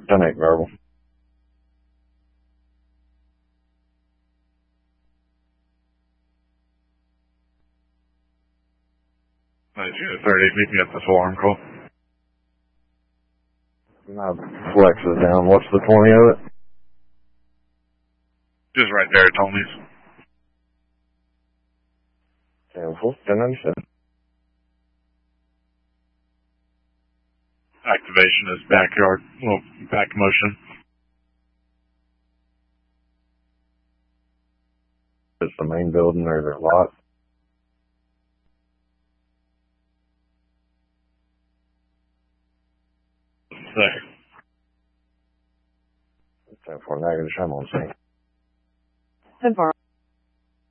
10-8 verbal. Nice, unit 30, meet me at this alarm call. My flex is down. What's the 20 of it? Just right there at Tony's. 10-97. Activation is backyard, well, back motion. It's the main building or their lot. There. 10-4 negative, I'm on scene. 10-4.